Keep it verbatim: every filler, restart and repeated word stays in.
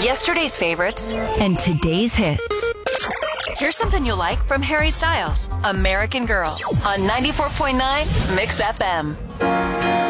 Yesterday's favorites and today's hits. Here's something you'll like from Harry Styles, American Girl, on ninety-four point nine Mix F M.